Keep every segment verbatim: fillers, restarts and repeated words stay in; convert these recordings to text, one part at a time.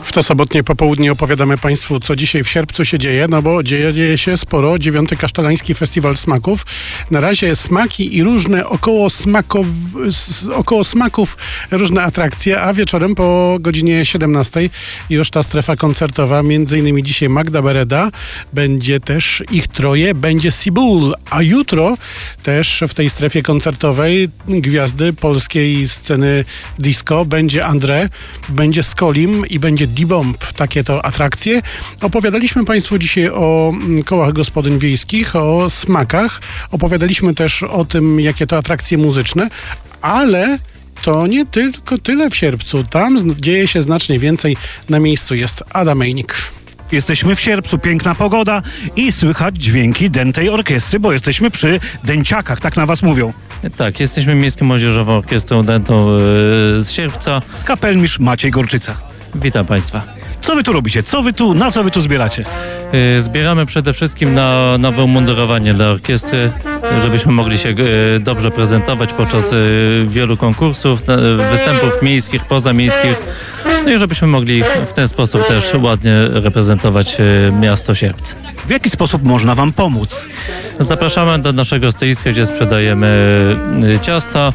W to sobotnie popołudnie opowiadamy Państwu, co dzisiaj w sierpcu się dzieje, no bo dzieje, dzieje się sporo. Dziewiąty Kasztelański Festiwal Smaków. Na razie smaki i różne około, smakow, około smaków, różne atrakcje, a wieczorem po godzinie siedemnastej już ta strefa koncertowa, między innymi dzisiaj Magda Bereda, będzie też ich troje, będzie Sibul, a jutro też w tej strefie koncertowej gwiazdy polskiej sceny disco będzie André, będzie Skolim i będzie D-Bomb. Takie to atrakcje. Opowiadaliśmy Państwu dzisiaj o kołach gospodyń wiejskich, o smakach. Opowiadaliśmy też o tym, jakie to atrakcje muzyczne, ale to nie tylko tyle w sierpcu. Tam dzieje się znacznie więcej. Na miejscu jest Ada Mejnik. Jesteśmy w sierpcu, piękna pogoda i słychać dźwięki dętej orkiestry, bo jesteśmy przy dęciakach, tak na was mówią. Tak, jesteśmy Miejską Młodzieżową Orkiestrą Dętą yy, z sierpca. Kapelmistrz Maciej Gorczyca. Witam Państwa. Co wy tu robicie? Co wy tu, na co wy tu zbieracie? Yy, zbieramy przede wszystkim na nowe umundurowanie dla orkiestry, żebyśmy mogli się yy, dobrze prezentować podczas yy, wielu konkursów, yy, występów miejskich, pozamiejskich. No i żebyśmy mogli w ten sposób też ładnie reprezentować yy, miasto Sierpce. W jaki sposób można wam pomóc? Zapraszamy do naszego stoiska, gdzie sprzedajemy y, ciasta.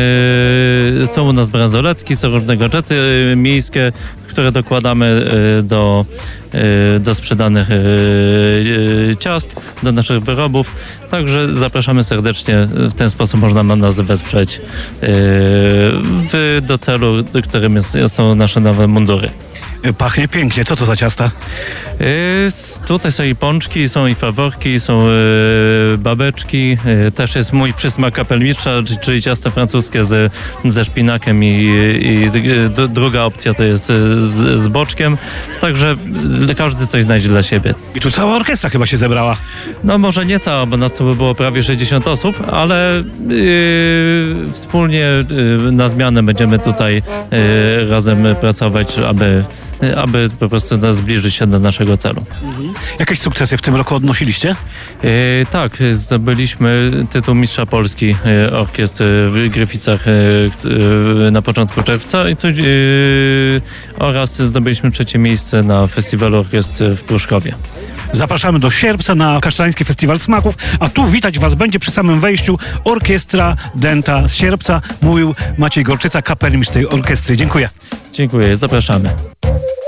Y, są u nas bransoletki, są różne gadżety y, miejskie, które dokładamy y, do, y, do sprzedanych y, y, ciast, do naszych wyrobów. Także zapraszamy serdecznie. W ten sposób można nas wesprzeć y, w, do celu, którym jest, są nasze nowe mundury. Pachnie pięknie. Co to za ciasta? Yy, tutaj są i pączki, są i faworki, są yy, babeczki. Yy, też jest mój przysmak kapelmistrza, czyli, czyli ciasto francuskie z, ze szpinakiem i, i d- druga opcja to jest z, z boczkiem. Także yy, każdy coś znajdzie dla siebie. I tu cała orkiestra chyba się zebrała. No może nie cała, bo nas tu by było prawie sześćdziesiąt osób, ale yy, wspólnie yy, na zmianę będziemy tutaj yy, razem pracować, aby aby po prostu nas zbliżyć się do naszego celu. Mhm. Jakieś sukcesy w tym roku odnosiliście? E, tak, zdobyliśmy tytuł Mistrza Polski e, Orkiestry w Gryficach e, e, na początku czerwca i to, e, oraz zdobyliśmy trzecie miejsce na Festiwalu Orkiestry w Pruszkowie. Zapraszamy do sierpca na Kasztelański Festiwal Smaków, a tu witać was będzie przy samym wejściu Orkiestra Dęta z Sierpca. Mówił Maciej Gorczyca, kapelmistrz tej orkiestry. Dziękuję. Dziękuję, zapraszamy.